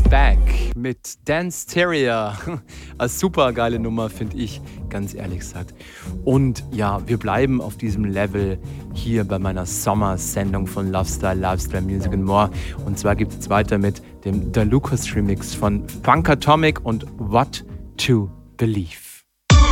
Back mit Dance Terrier. Eine super geile Nummer, finde ich, ganz ehrlich gesagt. Und ja, wir bleiben auf diesem Level hier bei meiner Sommersendung von Lifestyle, Music and More. Und zwar geht es weiter mit dem The Lucas Remix von Funkatomic und What to Believe.